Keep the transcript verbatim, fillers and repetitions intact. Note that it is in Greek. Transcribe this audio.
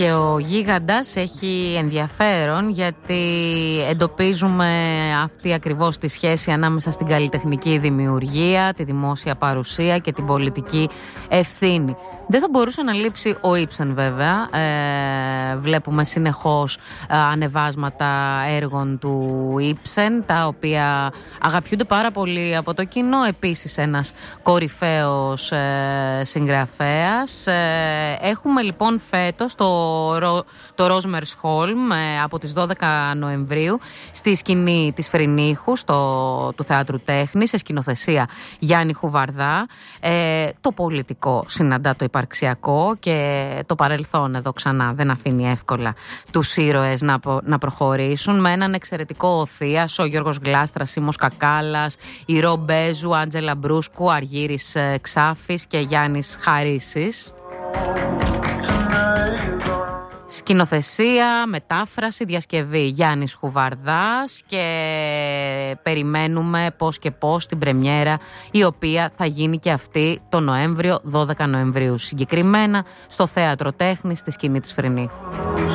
Και ο γίγαντας έχει ενδιαφέρον γιατί εντοπίζουμε αυτή ακριβώς τη σχέση ανάμεσα στην καλλιτεχνική δημιουργία, τη δημόσια παρουσία και την πολιτική ευθύνη. Δεν θα μπορούσε να λείψει ο Ibsen βέβαια. Ε, βλέπουμε συνεχώς ε, ανεβάσματα έργων του Ibsen, τα οποία αγαπιούνται πάρα πολύ από το κοινό. Επίσης ένας κορυφαίος ε, συγγραφέας. Ε, έχουμε λοιπόν φέτος το, το Rosmersholm ε, από τις δώδεκα Νοεμβρίου στη σκηνή της Φρυνίχου στο, του Θεάτρου Τέχνης, σε σκηνοθεσία Γιάννη Χουβαρδά. Ε, το πολιτικό συναντά το υπαρξιακό και το παρελθόν εδώ ξανά δεν αφήνει εύκολα τους ήρωες να, να προχωρήσουν, με έναν εξαιρετικό Οθείας, ο Γιώργος Γλάστρας, Σίμος Κακάλας, η Ρο Μπέζου, Άντζελα Μπρούσκου, Αργύρης Ξάφης και Γιάννης Χαρίσης. Σκηνοθεσία, μετάφραση, διασκευή Γιάννης Χουβαρδάς και περιμένουμε πώς και πώς την πρεμιέρα, η οποία θα γίνει και αυτή το Νοέμβριο, δώδεκα Νοεμβρίου συγκεκριμένα, στο Θέατρο Τέχνης στη σκηνή της Φρυνίχου.